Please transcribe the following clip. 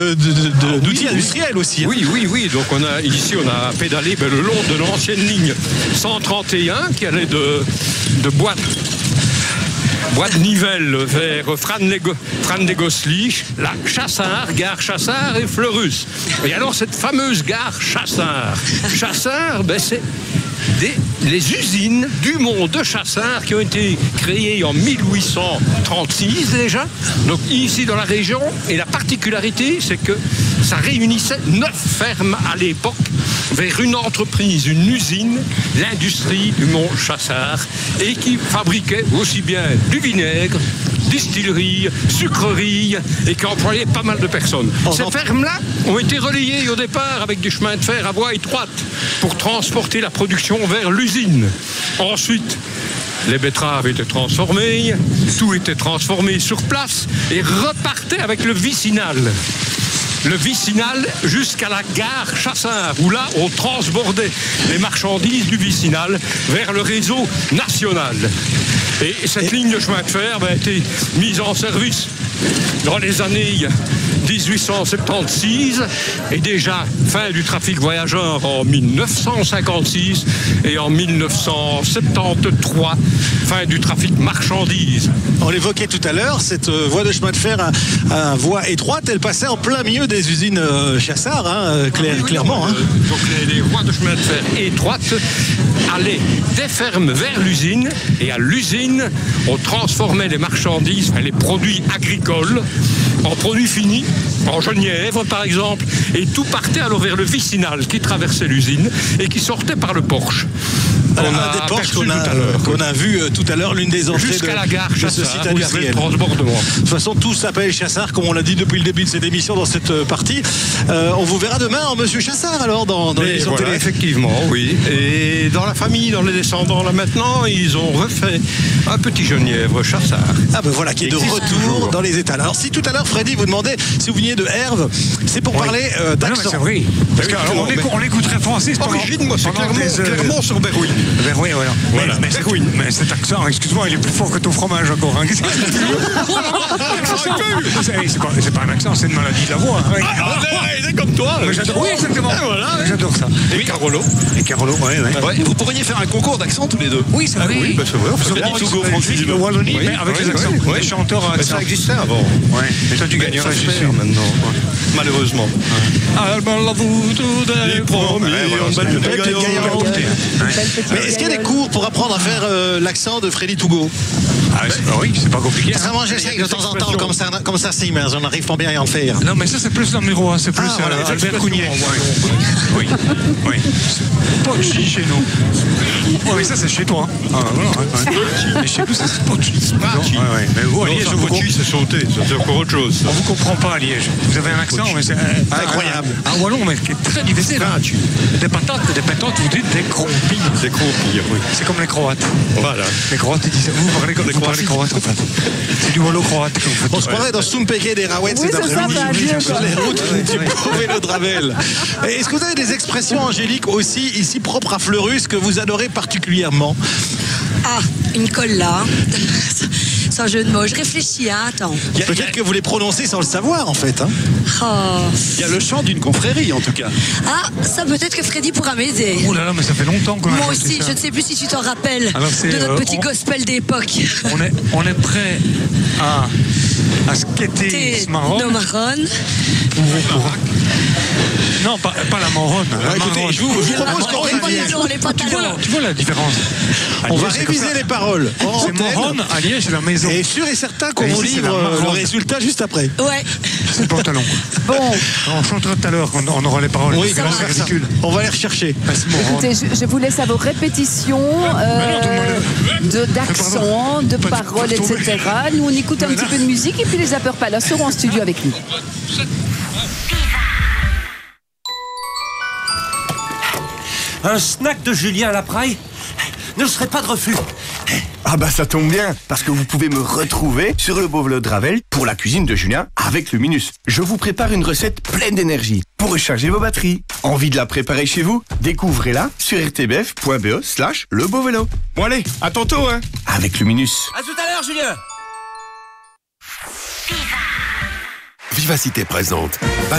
d'outils industriels aussi. Oui. Donc on a pédalé le long de l'ancienne ligne 131 qui allait de Bois de Nivelles vers Frandegoslich, la Chassard, gare Chassard et Fleurus. Et alors cette fameuse gare Chassard, c'est les usines du Mont de Chassard qui ont été créées en 1836 déjà, donc ici dans la région. Et la particularité, c'est que ça réunissait 9 fermes à l'époque vers une entreprise, une usine, l'industrie du Mont Chassard, et qui fabriquait aussi bien du vinaigre, distillerie, sucrerie, et qui employait pas mal de personnes. Ces fermes-là ont été relayées au départ avec des chemins de fer à voie étroite pour transporter la production vers l'usine. Ensuite, les betteraves étaient transformées, tout était transformé sur place et repartait avec le vicinal. Le vicinal jusqu'à la gare Chassard, où là, on transbordait les marchandises du vicinal vers le réseau national. Et cette ligne de chemin de fer a été mise en service dans les années 1876 et déjà fin du trafic voyageur en 1956 et en 1973 fin du trafic marchandises. On l'évoquait tout à l'heure, cette voie de chemin de fer à voie étroite, elle passait en plein milieu des usines Chassard, clairement. Donc les voies de chemin de fer étroites allaient des fermes vers l'usine, et à l'usine on transformait les marchandises, les produits agricoles en produits finis, en genièvre par exemple, et tout partait alors vers le vicinal qui traversait l'usine et qui sortait par le porche. Un des porches qu'on a vu tout à l'heure, l'une des entrées jusqu'à la gare de ce site industriel. De toute façon, tout s'appelle Chassard, comme on l'a dit depuis le début de cette émission dans cette partie. On vous verra demain en Monsieur Chassard, alors, dans l'émission télé. Effectivement, oui. Et dans la famille, dans les descendants, là maintenant, ils ont refait un petit genièvre Chassard. Ah ben voilà, qui est de retour dans les étals. Alors si tout à l'heure, Freddy vous demandait si vous veniez de Herve, c'est pour parler d'accent. Oui, parce qu'on écouterait français. Origine, moi, c'est clairement sur Berwyn. Oui, voilà. Mais cet accent, excuse-moi, il est plus fort que ton fromage encore. Hein. C'est pas un accent, c'est une maladie de la voix. C'est comme toi. Oui, exactement. J'adore ça. Et Carolo. Vous pourriez faire un concours d'accent tous les deux. Oui, c'est vrai. Oui, c'est vrai. Freddy Tougo, Francis le Wallonie, mais avec les accents. Les chanteurs à accent. Ça existait avant. Mais toi, tu gagnerais, je suis maintenant. Malheureusement. Mais est-ce qu'il y a des cours pour apprendre à faire l'accent de Freddy Tougo? Oui, c'est pas compliqué. Vraiment, j'essaie de temps en temps, comme ça, si, mais on n'arrive pas bien à en faire. Non, mais ça, c'est plus dans Miro, c'est plus Albert Cougnet. Oui. Pochi chez nous. Oui, mais ça, c'est chez toi. Mais chez nous, ça, c'est Pochi. Mais vous, à Liège, c'est sauté, c'est encore autre chose. On vous comprend pas à Liège. Vous avez un accent, mais c'est incroyable. Un wallon, mais qui est très difficile. Des patates, vous dites des crompis. Des crompis, oui. C'est comme les Croates. Voilà. Les Croates, ils disent, vous parlez comme les Croates, en fait. C'est du wallo-croate. On se croirait dans Sumpeke des Rawet cet après-midi sur les routes du vélo de Ravel. Est-ce que vous avez des expressions, Angélique, aussi ici propres à Fleurus que vous adorez particulièrement? Ah, une colle là. Sans jeu de mots. Je réfléchis, attends. Peut-être que vous les prononcez sans le savoir, en fait. Il y a le chant d'une confrérie, en tout cas. Ah, ça peut-être que Freddy pourra m'aider. Oh là là, mais ça fait longtemps qu'on a Moi aussi, ça. je ne sais plus si tu t'en rappelles de notre petit gospel d'époque. On est prêt à skater marron. No marron. Non, pas la marronne. Écoutez, je vous propose qu'on révise. Tu vois la différence? On va réviser les paroles. C'est marronne, à Liège, c'est la maison. Et sûr et certain qu'on vous livre le résultat juste après. Ouais. C'est le pantalon. Bon. On chantera tout à l'heure, on aura les paroles. Oui, c'est ridicule. On va les rechercher. Écoutez, je vous laisse à vos répétitions d'accent, de paroles, etc. Nous, on écoute un petit peu de musique et puis les Zapper Palace seront en studio avec nous. Un snack de Julien à la Praille ne serait pas de refus. Ah bah ça tombe bien, parce que vous pouvez me retrouver sur le Beau Vélo de Ravel pour la cuisine de Julien avec Luminus. Je vous prépare une recette pleine d'énergie pour recharger vos batteries. Envie de la préparer chez vous? Découvrez-la sur rtbf.be/lebeauvélo. Bon allez, à tantôt hein, avec Luminus. À tout à l'heure Julien. Vivacité présente.